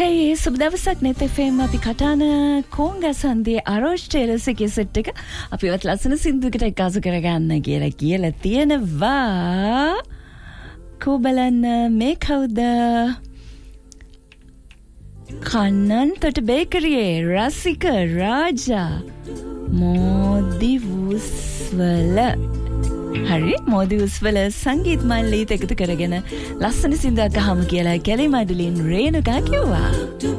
Hey, සුබදවසක් net FM අපි කටාන කොංගා සන්දේ අරෝෂ් ටේලර්ස් එකේ set එක අපිවත් ලස්සන සින්දුවකට එකතු කරගන්න කියලා තියෙනවා. කොබලන්න මේ කවුද? කන්නන්තොට බේකරියේ රසික රාජා මෝදි වුස්වල හරි මෝදි උස්වල සංගීත මල්ලීත් එකතු කරගෙන ලස්සන සින්දුවක් අහමු කියලා කැලේ මඩලින් රේණුකා කිව්වා.